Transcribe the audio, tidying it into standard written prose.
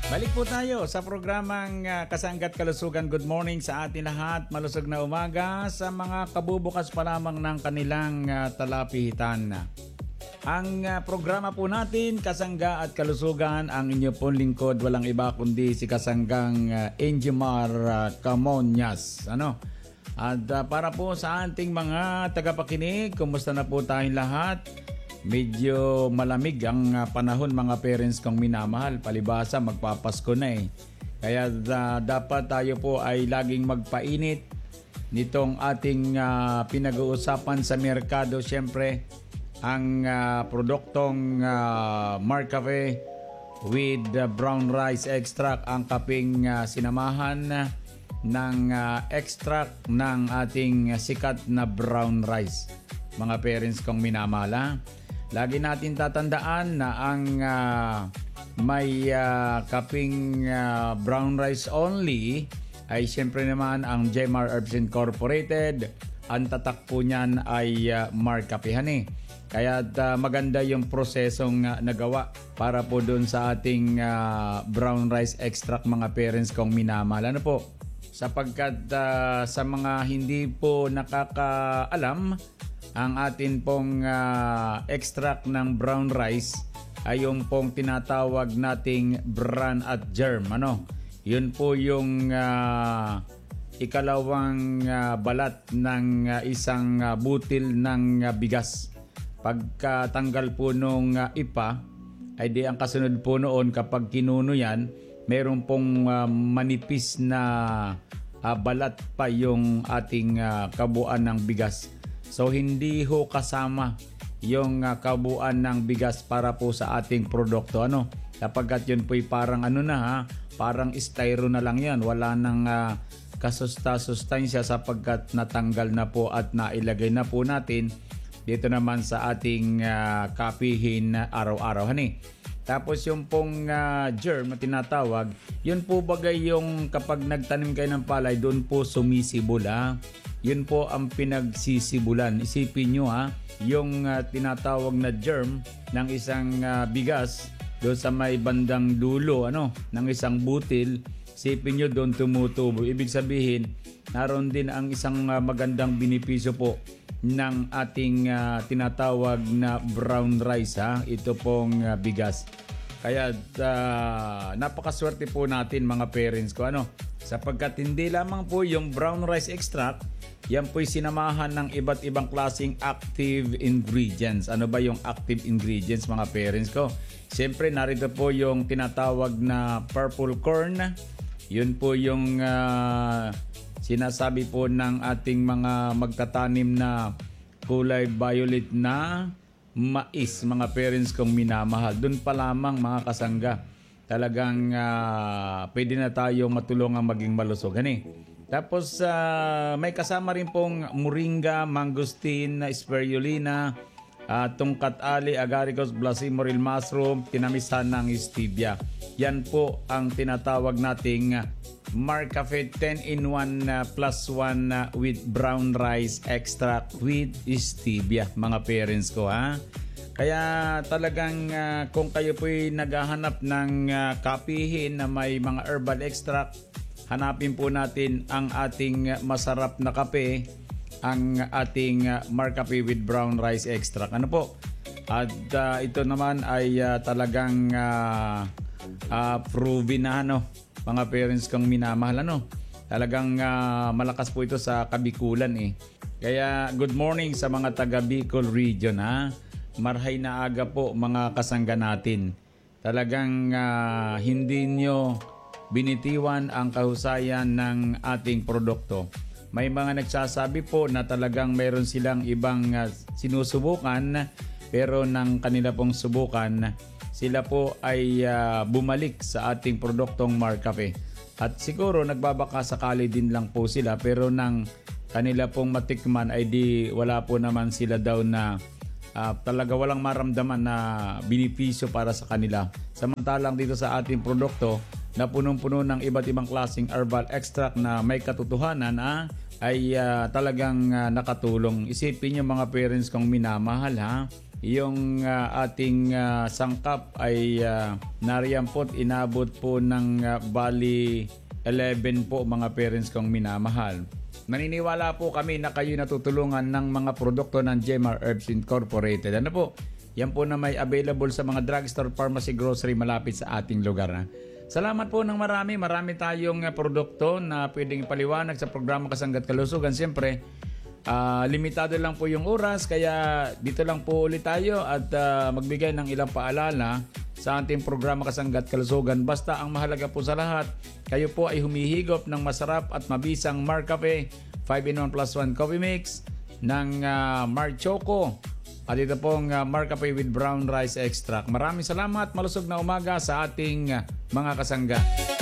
Balik po tayo sa programang Kasanggat Kalusugan. Good morning sa atin lahat. Malusog na umaga sa mga kabubukas pa lamang ng kanilang talapihitan. Ang programa po natin, Kasangga at Kalusugan, ang inyo pong lingkod, walang iba kundi si Kasanggang Enjimar Camonias. At para po sa ating mga tagapakinig, kumusta na po tayong lahat? Medyo malamig ang panahon mga parents kong minamahal. Palibasa magpapasko na eh. Kaya dapat tayo po ay laging magpainit nitong ating pinag-uusapan sa merkado. Siyempre ang produktong Marcafe with brown rice extract, ang kaping sinamahan ng extract ng ating sikat na brown rice. Mga parents kong minamahal, lagi natin tatandaan na ang may kaping brown rice only ay siyempre naman ang Jemar Herbs Incorporated. Ang tatak po niyan ay Marcafe Honey. Kaya maganda yung prosesong nagawa para po doon sa ating brown rice extract, mga parents kong minamahal. Ano po? Sapagkat sa mga hindi po nakakaalam, ang atin pong extract ng brown rice ay yung pong tinatawag nating bran at germ. Yun po yung ikalawang balat ng isang butil ng bigas. Pagkatanggal po nung ipa, ay di ang kasunod po noon kapag kinuno yan, meron pong manipis na balat pa yung ating kabuuan ng bigas. So hindi ho kasama yung kabuuan ng bigas para po sa ating produkto. Kapagkat yun po'y parang parang styro na lang yan. Wala nang kasustansya sapagkat natanggal na po at nailagay na po natin dito naman sa ating kapihin araw-araw. Tapos yung pong germ na tinatawag, yun po bagay yung kapag nagtanim kayo ng palay, doon po sumisibol. Yun po ang pinagsisibulan. Isipin nyo yung tinatawag na germ ng isang bigas doon sa may bandang dulo ng isang butil. Isipin nyo doon tumutubo. Ibig sabihin, naroon din ang isang magandang benepisyo po ng ating tinatawag na brown rice. Ito pong bigas. Kaya napakaswerte po natin mga parents ko sapagkat hindi lamang po yung brown rice extract, yan po'y sinamahan ng iba't ibang klaseng active ingredients. Ano ba yung active ingredients mga parents ko? Siyempre narito po yung tinatawag na purple corn. Yun po yung sinasabi po ng ating mga magtatanim na kulay violet na mais, mga parents kong minamahal. Doon pa lamang mga kasangga, talagang pwede na tayo matulungan maging malusog. Tapos may kasama rin pong moringa, mangosteen, spirulina, tungkat ali, agaricus, blasimoril mushroom, tinamisan ng stevia. Yan po ang tinatawag nating Marcafe 10-in-1 plus 1 with brown rice extract with stevia, mga parents ko. Kaya talagang kung kayo po'y naghahanap ng kapihin na may mga herbal extract, hanapin po natin ang ating masarap na kape, ang ating Marcafe with brown rice extract. At ito naman ay talagang proven na mga parents kong minamahal. Talagang malakas po ito sa Kabikulan Kaya good morning sa mga taga Bicol region. Marhay na aga po mga kasangga natin. Talagang hindi nyo binitiwan ang kahusayan ng ating produkto. May mga nagsasabi po na talagang mayroon silang ibang sinusubukan, pero ng kanila pong subukan, sila po ay bumalik sa ating produktong Marcafe. At siguro nagbabaka sakali din lang po sila, pero ng kanila pong matikman ay wala po naman sila daw na talaga walang maramdaman na benepisyo para sa kanila. Samantalang dito sa ating produkto na punong-puno ng iba't ibang klaseng herbal extract na may katotohanan ay talagang nakatulong. Isipin niyo mga parents kong minamahal yung ating sangkap ay nariyan po't inabot po ng bali 11 po mga parents kong minamahal. Naniniwala po kami na kayo natutulungan ng mga produkto ng Jemar Herbs Incorporated. Ano po? Yan po na may available sa mga drugstore, pharmacy, grocery malapit sa ating lugar. Salamat po ng marami. Marami tayong produkto na pwedeng ipaliwanag sa programa Kasanggat Kalusugan. Siyempre, limitado lang po yung oras, kaya dito lang po ulit tayo at magbigay ng ilang paalala sa ating programa Kasanggat Kalusugan. Basta ang mahalaga po sa lahat, kayo po ay humihigop ng masarap at mabisang Mar Cafe 5-in-1 plus 1 coffee mix ng Mar Choco. At ito pong Mar Cafe with brown rice extract. Maraming salamat, malusog na umaga sa ating mga kasangga.